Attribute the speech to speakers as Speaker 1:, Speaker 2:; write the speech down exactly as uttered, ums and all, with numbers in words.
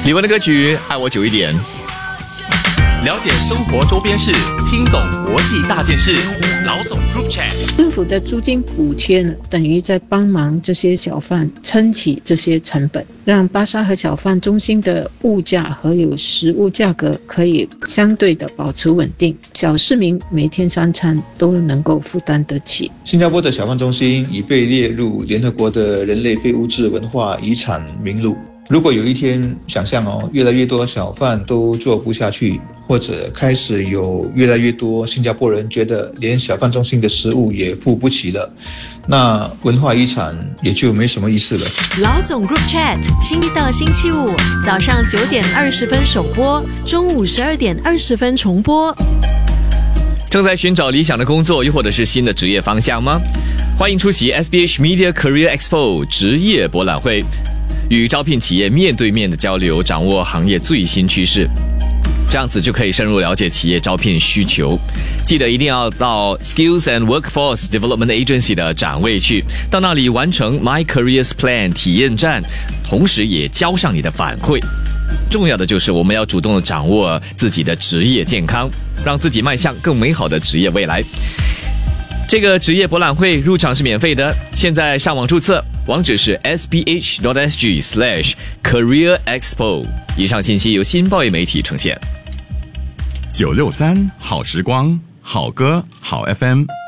Speaker 1: 李玟的歌曲《爱我久一点》。
Speaker 2: 了解生活周边事，听懂国际大件事。老总 Group Chat。
Speaker 3: 政府的租金补贴呢，等于在帮忙这些小贩撑起这些成本，让巴沙和小贩中心的物价和有食物价格可以相对的保持稳定，小市民每天三餐都能够负担得起。
Speaker 4: 新加坡的小贩中心已被列入联合国的人类非物质文化遗产名录。如果有一天想象哦，越来越多小贩都做不下去，或者开始有越来越多新加坡人觉得连小贩中心的食物也付不起了，那文化遗产也就没什么意思了。
Speaker 5: 老总 Group Chat， 星期一到星期五早上九点二十分首播，中午十二点二十分重播。
Speaker 1: 正在寻找理想的工作，又或者是新的职业方向吗？欢迎出席 S B H Media Career Expo 职业博览会，与招聘企业面对面的交流，掌握行业最新趋势，这样子就可以深入了解企业招聘需求。记得一定要到 Skills and Workforce Development Agency 的展位去，到那里完成 My Careers Plan 体验站，同时也交上你的反馈。重要的就是我们要主动的掌握自己的职业健康，让自己迈向更美好的职业未来。这个职业博览会入场是免费的，现在上网注册，网址是 s b h dot s g slash career expo。 以上信息由新报业媒体呈现。
Speaker 6: 九六三好时光，好歌好 F M。